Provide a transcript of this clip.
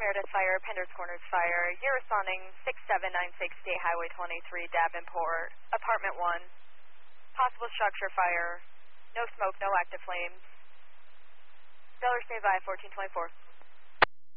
Meredith Fire, Penders Corners Fire. You're responding 6796 State Highway 23, Davenport, Apartment 1. Possible structure fire. No smoke, no active flames. Stellar, stay by, 1424.